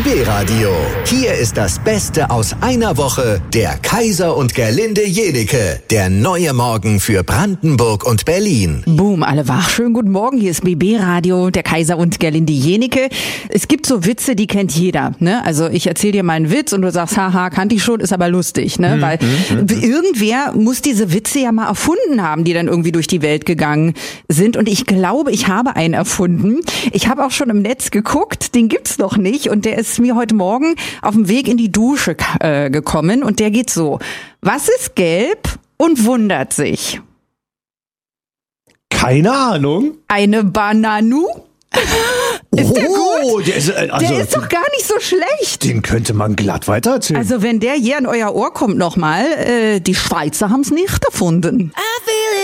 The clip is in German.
BB-Radio. Hier ist das Beste aus einer Woche. Der Kaiser und Gerlinde Jenike. Der neue Morgen für Brandenburg und Berlin. Boom, alle wach. Schönen guten Morgen. Hier ist BB-Radio, der Kaiser und Gerlinde Jenike. Es gibt so Witze, die kennt jeder. Ne? Also ich erzähle dir mal einen Witz und du sagst, haha, kannte ich schon, ist aber lustig. Ne? Weil irgendwer muss diese Witze ja mal erfunden haben, die dann irgendwie durch die Welt gegangen sind. Und ich glaube, ich habe einen erfunden. Ich habe auch schon im Netz geguckt, den gibt's noch nicht. Und der ist mir heute Morgen auf dem Weg in die Dusche gekommen. Und der geht so: Was ist gelb und wundert sich? Keine Ahnung. Eine Bananu? Ist der gut? Der ist doch gar nicht so schlecht. Den könnte man glatt weitererzählen. Also wenn der hier an euer Ohr kommt nochmal, die Schweizer haben's nicht erfunden.